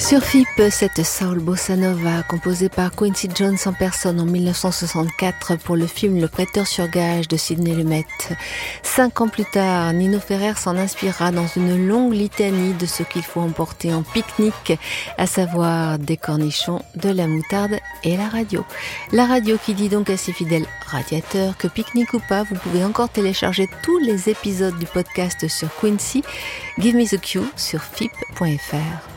Sur FIP, cette soul bossa nova composée par Quincy Jones en personne en 1964 pour le film Le Prêteur sur gage de Sidney Lumet. 5 ans plus tard, Nino Ferrer s'en inspirera dans une longue litanie de ce qu'il faut emporter en pique-nique, à savoir des cornichons, de la moutarde et la radio. La radio qui dit donc à ses fidèles radiateurs que pique-nique ou pas, vous pouvez encore télécharger tous les épisodes du podcast sur Quincy. Give me the cue sur fip.fr.